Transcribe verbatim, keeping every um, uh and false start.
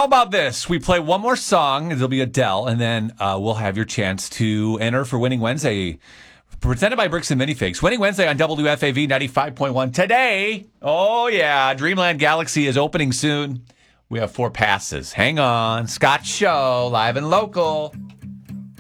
How about this? We play one more song. It'll be Adele, and then uh, we'll have your chance to enter for Winning Wednesday, presented by Bricks and Minifigs. Winning Wednesday on W F A V ninety-five point one. Today, oh yeah, Dreamland Galaxy is opening soon. We have four passes. Hang on. Scott Show, live and local.